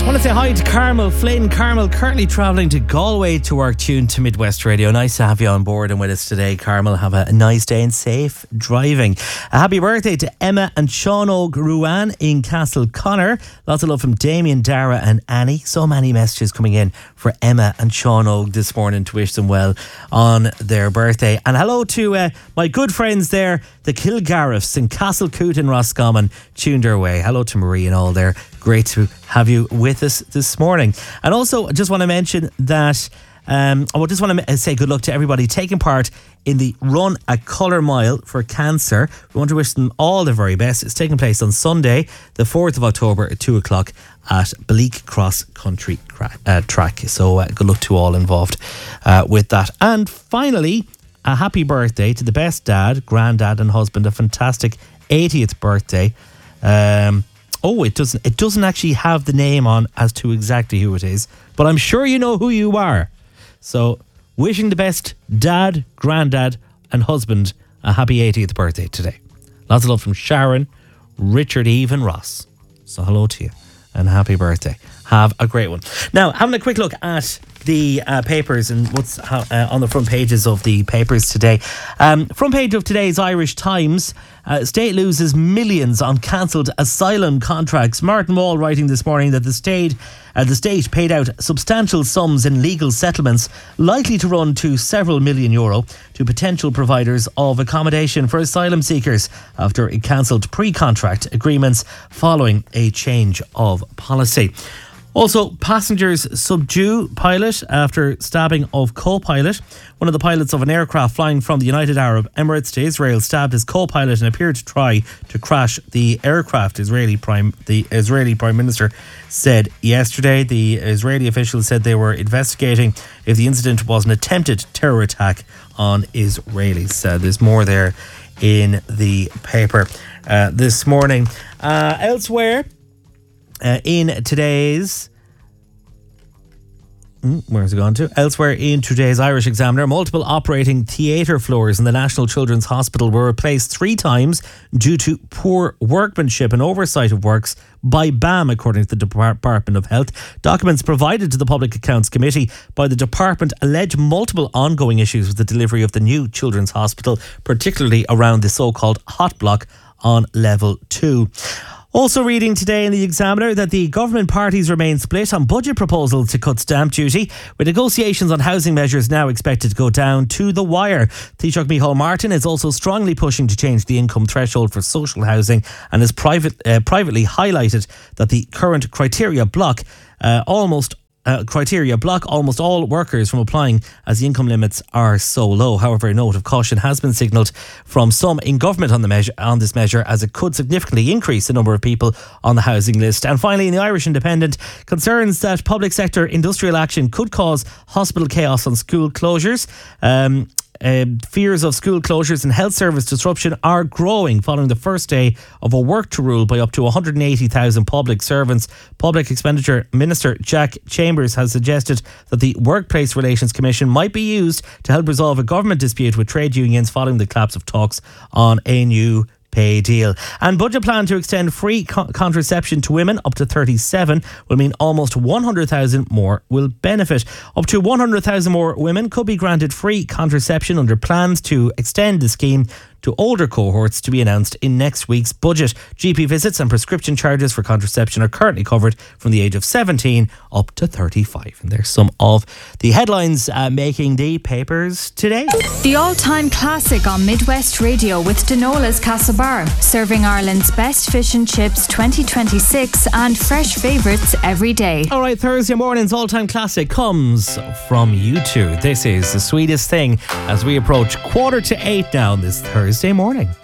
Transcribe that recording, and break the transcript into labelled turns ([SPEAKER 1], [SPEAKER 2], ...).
[SPEAKER 1] I want to say hi to Carmel. Flynn Carmel currently travelling to Galway to work, tuned to Midwest Radio. Nice to have you on board and with us today, Carmel. Have a nice day and safe driving. A happy birthday to Emma and Sean O'Ruan in Castle Connor. Lots of love from Damien, Dara and Annie. So many messages coming in for Emma and Sean Og this morning to wish them well on their birthday. And hello to my good friends there, the Kilgariffs in Castlecoot in Roscommon, tuned our way. Hello to Marie and all there. Great to have you with us this morning. And also, I just want to mention that I just want to say good luck to everybody taking part in the Run a Colour Mile for Cancer. We want to wish them all the very best. It's taking place on Sunday, the 4th of October at 2 o'clock at Bleak Cross Country Track. So good luck to all involved with that. And finally, a happy birthday to the best dad, granddad and husband. A fantastic 80th birthday. It doesn't actually have the name on as to exactly who it is, but I'm sure you know who you are. So, wishing the best dad, granddad and husband a happy 80th birthday today. Lots of love from Sharon, Richard, Eve and Ross. So hello to you and happy birthday. Have a great one. Now, having a quick look at the papers and what's on the front pages of the papers today. Front page of today's Irish Times. State loses millions on cancelled asylum contracts. Martin Wall writing this morning that the state paid out substantial sums in legal settlements, likely to run to several million euro, to potential providers of accommodation for asylum seekers after it cancelled pre-contract agreements following a change of policy. Also, passengers subdue pilot after stabbing of co-pilot. One of the pilots of an aircraft flying from the United Arab Emirates to Israel stabbed his co-pilot and appeared to try to crash the aircraft. The Israeli Prime Minister said yesterday. The Israeli officials said they were investigating if the incident was an attempted terror attack on Israelis. There's more there in the paper this morning. Elsewhere, in today's... Where's it gone to? Elsewhere in today's Irish Examiner, multiple operating theatre floors in the National Children's Hospital were replaced 3 times due to poor workmanship and oversight of works by BAM, according to the Department of Health. Documents provided to the Public Accounts Committee by the department allege multiple ongoing issues with the delivery of the new Children's Hospital, particularly around the so-called hot block on level 2. Also reading today in the Examiner that the government parties remain split on budget proposals to cut stamp duty, with negotiations on housing measures now expected to go down to the wire. Taoiseach Micheál Martin is also strongly pushing to change the income threshold for social housing and has privately highlighted that the current criteria block almost all workers from applying as the income limits are so low. However, a note of caution has been signalled from some in government on this measure, as it could significantly increase the number of people on the housing list. And finally, in the Irish Independent, concerns that public sector industrial action could cause hospital chaos on school closures. Fears of school closures and health service disruption are growing following the first day of a work to rule by up to 180,000 public servants. Public Expenditure Minister Jack Chambers has suggested that the Workplace Relations Commission might be used to help resolve a government dispute with trade unions following the collapse of talks on a new pay deal. And budget plan to extend free contraception to women up to 37 will mean almost 100,000 more will benefit. Up to 100,000 more women could be granted free contraception under plans to extend the scheme to older cohorts, to be announced in next week's budget. GP visits and prescription charges for contraception are currently covered from the age of 17 up to 35. And there's some of the headlines making the papers today.
[SPEAKER 2] The all-time classic on Midwest Radio with Denola's Castlebar, serving Ireland's best fish and chips 2026 and fresh favourites every day.
[SPEAKER 1] All right, Thursday morning's all-time classic comes from U2. This is The Sweetest Thing as we approach 7:45 now on this Thursday morning.